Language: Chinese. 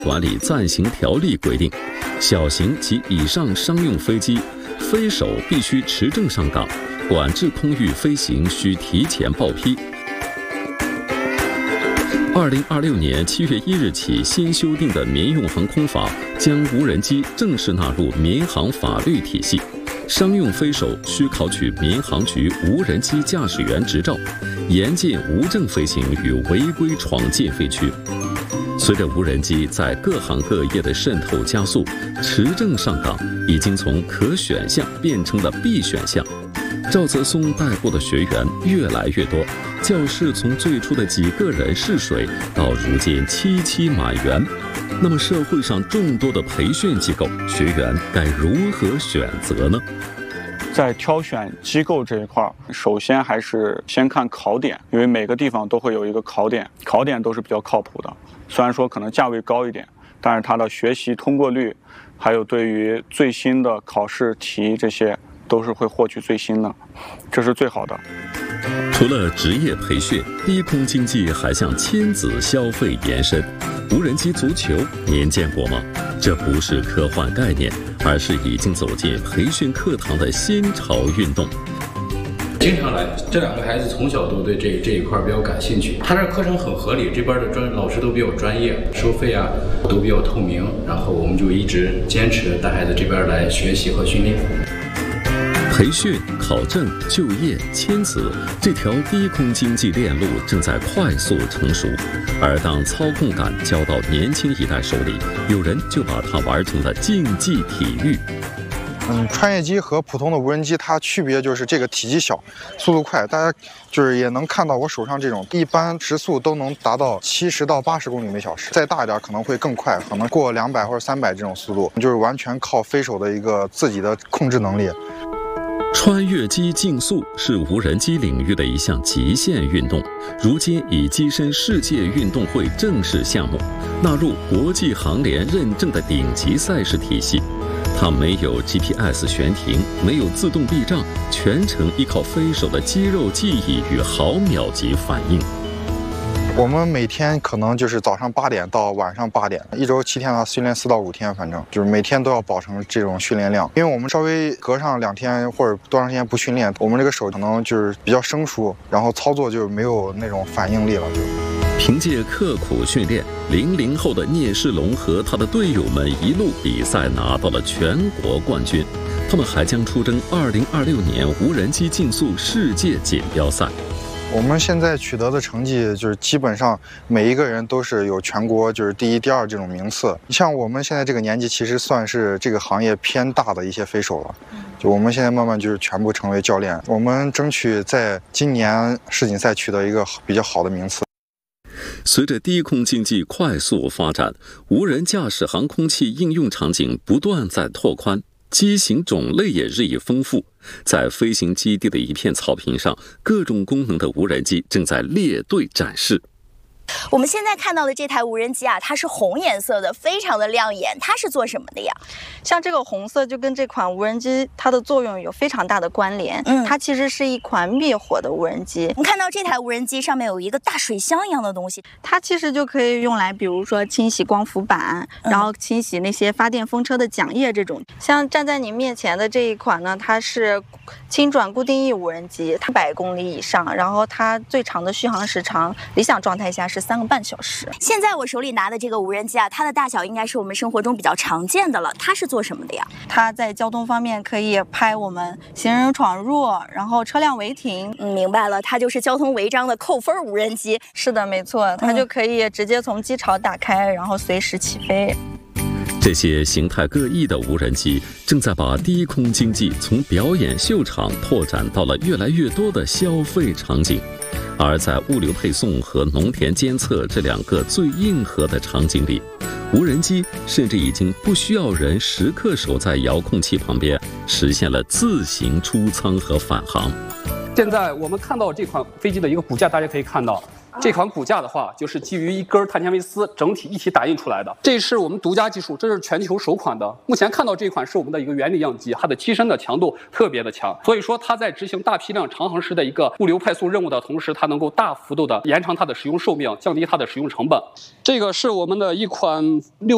管理暂行条例》规定，小型及以上商用飞机飞首必须持证上岗，管制空域飞行需提前报批。2026年7月1日起新修订的民用航空法将无人机正式纳入民航法律体系。商用飞首需考取民航局无人机驾驶员执照，严禁无证飞行与违规闯进飞区。随着无人机在各行各业的渗透加速，持证上岗已经从可选项变成了必选项。赵泽松带过的学员越来越多，教室从最初的几个人试水到如今7满员。那么社会上众多的培训机构，学员该如何选择呢？ 在挑选机构这一块，首先还是先看考点，因为每个地方都会有一个考点，考点都是比较靠谱的。虽然说可能价位高一点，但是它的学习通过率，还有对于最新的考试题这些，都是会获取最新的，这是最好的。 除了职业培训，低空经济还向亲子消费延伸。无人机足球您见过吗？这不是科幻概念，而是已经走进培训课堂的新潮运动。 经常来，这两个孩子从小都对这一块比较感兴趣。他这课程很合理，这边的老师都比较专业，收费啊都比较透明，然后我们就一直坚持带孩子这边来学习和训练。 培训、考证、就业、亲子，这条低空经济链路正在快速成熟。而当操控感交到年轻一代手里，有人就把它玩成了竞技体育。 穿越机和普通的无人机，它区别就是这个体积小，速度快。大家就是也能看到我手上这种，一般时速都能达到70到80公里每小时，再大一点可能会更快，可能过200或者300这种速度，就是完全靠飞手的一个自己的控制能力。 穿越机竞速是无人机领域的一项极限运动，如今已跻身世界运动会正式项目，纳入国际航联认证的顶级赛事体系。它没有 GPS 悬停，没有自动避障，全程依靠飞手的肌肉记忆与毫秒级反应。 我们每天可能就是早上8点到晚上8点，一周7天的训练4到5天，反正就是每天都要保持这种训练量。因为我们稍微隔上2天或者多长时间不训练，我们这个手可能就是比较生疏，然后操作就没有那种反应力了。 凭借刻苦训练，00后的聂世龙和他的队友们一路比赛拿到了全国冠军。他们还将出征2026年无人机竞速世界锦标赛。 我们现在取得的成绩就是基本上每一个人都是有全国就是第1、第2这种名次。像我们现在这个年纪，其实算是这个行业偏大的一些飞手了。就我们现在慢慢就是全部成为教练，我们争取在今年世锦赛取得一个比较好的名次。 随着低空经济快速发展，无人驾驶航空器应用场景不断在拓宽，机型种类也日益丰富。在飞行基地的一片草坪上，各种功能的无人机正在列队展示。 我们现在看到的这台无人机啊，它是红颜色的，非常的亮眼。它是做什么的呀？ 像这个红色就跟这款无人机它的作用有非常大的关联。它其实是一款灭火的无人机。 我们看到这台无人机上面有一个大水箱一样的东西， 它其实就可以用来，比如说清洗光伏板，然后清洗那些发电风车的桨叶这种。像站在你面前的这一款呢，它是轻转固定翼无人机，它100公里以上，然后它最长的续航时长，理想状态下是3个半小时。 现在我手里拿的这个无人机啊，它的大小应该是我们生活中比较常见的了。它是做什么的呀？ 它在交通方面可以拍我们行人闯入，然后车辆违停。 明白了，它就是交通违章的扣分无人机。 是的，没错，它就可以直接从机槽打开，然后随时起飞。 这些形态各异的无人机正在把低空经济从表演秀场拓展到了越来越多的消费场景。而在物流配送和农田监测这2个最硬核的场景里，无人机甚至已经不需要人时刻守在遥控器旁边，实现了自行出舱和返航。 现在我们看到这款飞机的一个骨架，大家可以看到，这款骨架的话，就是基于一根碳纤维丝整体一体打印出来的。这是我们独家技术，这是全球首款的。目前看到这款是我们的一个原理样机，它的机身的强度特别的强，所以说它在执行大批量长航时的一个物流派送任务的同时，它能够大幅度的延长它的使用寿命，降低它的使用成本。这个是我们的一款6